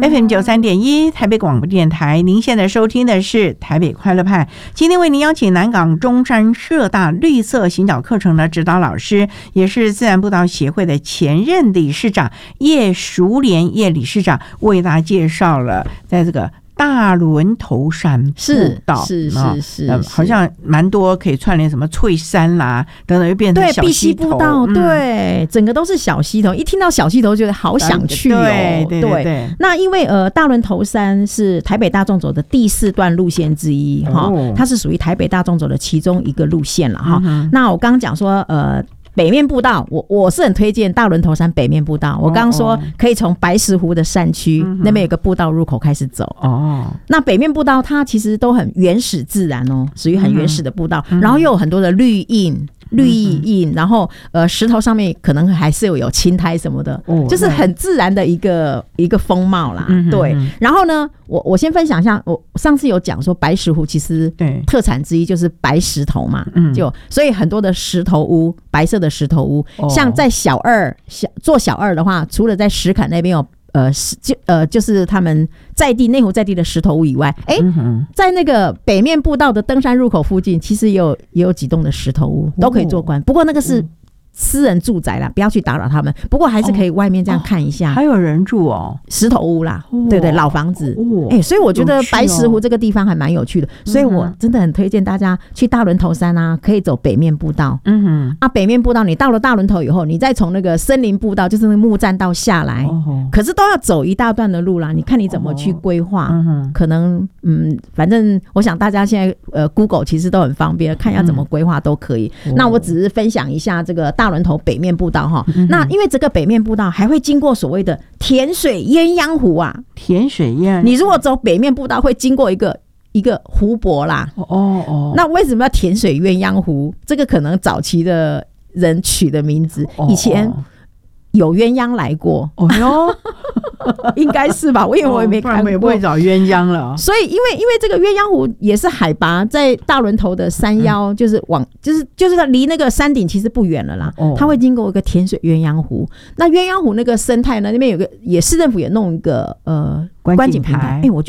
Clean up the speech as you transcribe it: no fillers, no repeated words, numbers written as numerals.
FM93.1 台北广播电台，您现在收听的是台北快乐派。今天为您邀请南港中山社大绿色行脚课程的指导老师，也是自然步道协会的前任理事长叶淑莲叶理事长，为大家介绍了在这个大轮头山步道是好像蛮多可以串联，什么翠山啦等等，又变成小溪头， 碧溪步道，对，整个都是小溪头。一听到小溪头，觉得好想去哦。 对。 那因为大轮头山是台北大众走的第4段路线之一哈，它是属于台北大众走的其中一个路线了哈。那我刚刚讲说北面步道，我是很推荐大轮头山北面步道。我刚刚说可以从白石湖的山区那边有个步道入口开始走。那北面步道它其实都很原始自然哦，属于很原始的步道，然后又有很多的绿荫，然后石头上面可能还是有青苔什么的，就是很自然的一个风貌啦。对，然后呢，我先分享一下，我上次有讲说白石湖其实特产之一就是白石头嘛，所以很多的石头屋，白色的石头屋，像在做小二的话，除了在石坎那边有就是他们内湖在地的石头屋以外，在那个北面步道的登山入口附近，其实也有几栋的石头屋都可以做观，不过那个是私人住宅啦，不要去打扰他们。不过还是可以外面这样看一下， 还有人住哦， 石头屋啦，对，老房子。所以我觉得白石湖这个地方还蛮有趣的，所以我真的很推荐大家去大轮头山啊，可以走北面步道。北面步道你到了大轮头以后，你再从那个森林步道，就是那个木栈道下来，可是都要走一大段的路啦。你看你怎么去规划？可能反正我想大家现在Google 其实都很方便，看要怎么规划都可以。那我只是分享一下这个大轮头北面步道哈。那因为这个北面步道还会经过所谓的甜水鸳鸯湖啊， 甜水鸳鸯， 你如果走北面步道会经过一个湖泊啦。那为什么要甜水鸳鸯湖？这个可能早期的人取的名字，以前有鸳鸯来过。应该是吧，因为我也没看过， 不然也不会找鸳鸯了。 所以因为这个鸳鸯湖也是海拔在大轮头的山腰，就是它离那个山顶其实不远了啦。它会经过一个甜水鸳鸯湖。那鸳鸯湖那个生态呢，那边有个也市政府也弄一个观景平台。我觉得